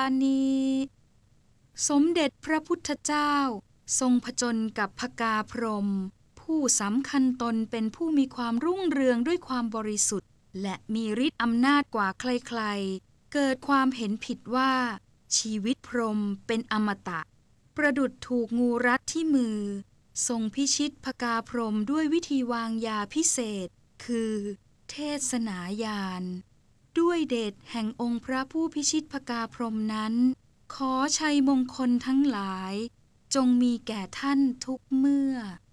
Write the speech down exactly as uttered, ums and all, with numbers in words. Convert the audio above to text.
ณี สมเด็จพระพุทธเจ้าทรงผจญกับพกาพรหมผู้สำคัญตนเป็นผู้มีความรุ่งเรืองด้วยความบริสุทธิ์และมีฤทธิ์อำนาจกว่าใครๆเกิดความเห็นผิดว่าชีวิตพรหมเป็นอมตะประดุจถูกงูรัดที่มือทรงพิชิตพกาพรหมด้วยวิธีวางยาพิเศษคือเทศนาญาณด้วยเดชแห่งองค์พระผู้พิชิตพกาพรหมนั้นขอชัยมงคลทั้งหลายจงมีแก่ท่านทุกเมื่อ